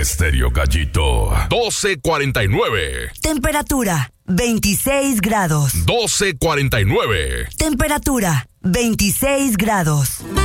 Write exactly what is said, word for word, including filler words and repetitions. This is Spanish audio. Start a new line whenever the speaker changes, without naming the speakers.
Estéreo Gallito. doce cuarenta y nueve.
Temperatura veintiséis grados.
doce cuarenta y nueve.
Temperatura veintiséis grados.